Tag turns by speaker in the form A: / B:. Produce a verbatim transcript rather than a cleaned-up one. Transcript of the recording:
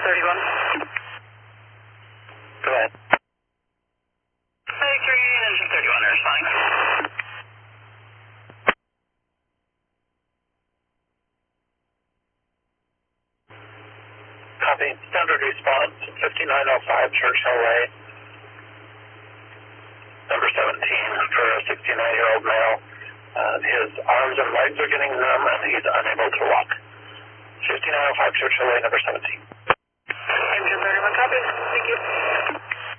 A: thirty-one.
B: Go ahead.
A: thirty-three, engine thirty-one, responding.
B: Copy. Standard response, fifty-nine oh five Churchill Way. Number seventeen for a sixty-nine-year-old male. Uh, his arms and legs are getting numb and he's unable to walk. fifty-nine oh five Churchill Way, number seventeen.
A: Engine thirty-one, copy. Thank you.